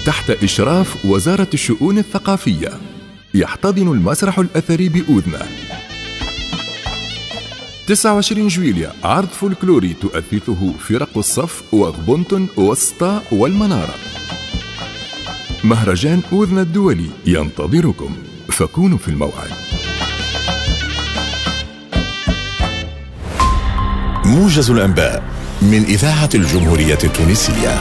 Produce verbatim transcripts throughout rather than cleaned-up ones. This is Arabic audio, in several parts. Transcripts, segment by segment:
تحت إشراف وزارة الشؤون الثقافية. يحتضن المسرح الأثري بأوذنة تسعة وعشرين جويليا عرض فولكلوري تؤثثه فرق الصف وغبنتن وسطا والمنارة. مهرجان أوذنة الدولي ينتظركم، فكونوا في الموعد. موجز الأنباء من إذاعة الجمهورية التونسية.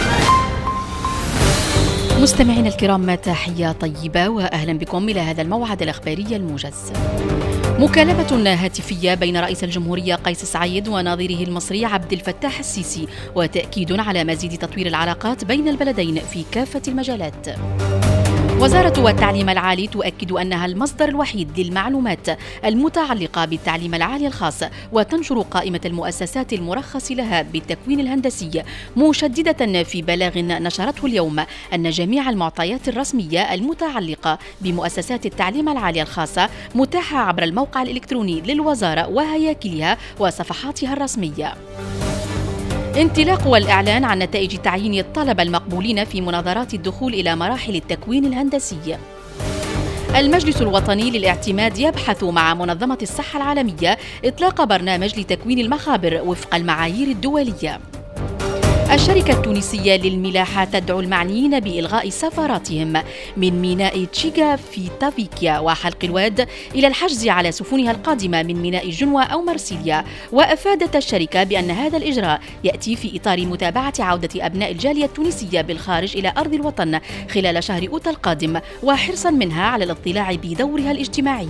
مستمعينا الكرام، تحية طيبة وأهلا بكم إلى هذا الموعد الأخباري الموجز. مكالمة هاتفية بين رئيس الجمهورية قيس سعيد ونظيره المصري عبد الفتاح السيسي، وتأكيد على مزيد تطوير العلاقات بين البلدين في كافة المجالات. وزارة التعليم العالي تؤكد أنها المصدر الوحيد للمعلومات المتعلقة بالتعليم العالي الخاص، وتنشر قائمة المؤسسات المرخص لها بالتكوين الهندسي، مشددة في بلاغ نشرته اليوم أن جميع المعطيات الرسمية المتعلقة بمؤسسات التعليم العالي الخاصة متاحة عبر الموقع الإلكتروني للوزارة وهياكلها وصفحاتها الرسمية. انطلاق والإعلان عن نتائج تعيين الطلبة المقبولين في مناظرات الدخول إلى مراحل التكوين الهندسي. المجلس الوطني للاعتماد يبحث مع منظمة الصحة العالمية إطلاق برنامج لتكوين المخابر وفق المعايير الدولية. الشركة التونسية للملاحة تدعو المعنيين بإلغاء سفاراتهم من ميناء تشيغا في تافيكيا وحلق الواد إلى الحجز على سفنها القادمة من ميناء جنوة أو مرسيليا. وأفادت الشركة بأن هذا الإجراء يأتي في إطار متابعة عودة أبناء الجالية التونسية بالخارج إلى أرض الوطن خلال شهر أوت القادم، وحرصا منها على الاطلاع بدورها الاجتماعي.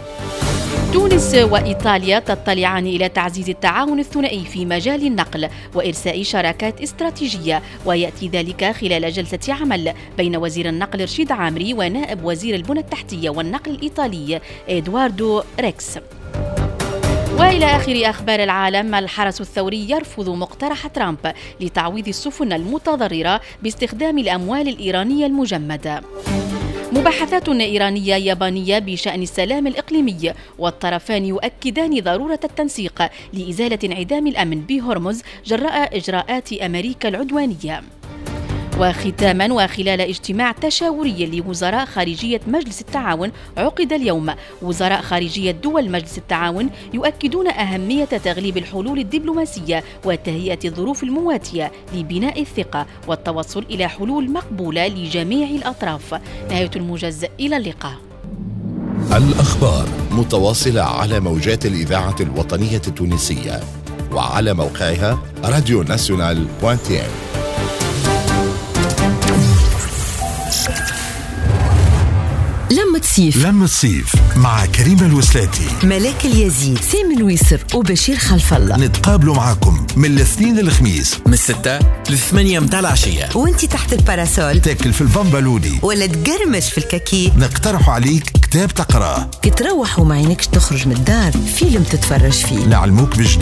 تونس وإيطاليا تطلعان إلى تعزيز التعاون الثنائي في مجال النقل وإرساء شراكات استراتيجية، ويأتي ذلك خلال جلسة عمل بين وزير النقل رشيد عامري ونائب وزير البنى التحتية والنقل الإيطالي إدواردو ريكس. وإلى آخر أخبار العالم، الحرس الثوري يرفض مقترح ترامب لتعويض السفن المتضررة باستخدام الأموال الإيرانية المجمدة. مباحثات إيرانية يابانية بشأن السلام الإقليمي، والطرفان يؤكدان ضرورة التنسيق لإزالة انعدام الأمن بهرمز جراء إجراءات أمريكا العدوانية. وختاما، وخلال اجتماع تشاوري لوزراء خارجية مجلس التعاون عقد اليوم، وزراء خارجية دول مجلس التعاون يؤكدون أهمية تغليب الحلول الدبلوماسية وتهيئة الظروف المواتية لبناء الثقة والتوصل إلى حلول مقبولة لجميع الأطراف. نهاية الموجز، إلى اللقاء. الأخبار متواصلة على موجات الإذاعة الوطنية التونسية وعلى موقعها راديو ناسيونال دوت تي ام. لما تصيف لما تصيف مع كريم الوسلاتي، ملاك اليزيد، سامي الويسر وبشير خلف الله. نتقابلوا معكم من الاثنين للخميس من الستة للثمانية متاع العشية، وانتي تحت الباراسول تاكل في الفامبالودي ولا تقرمش في الكاكي. نقترح عليك كتاب تقراه، كتروح وما عينكش تخرج من الدار، فيلم تتفرج فيه، نعلموك بجديد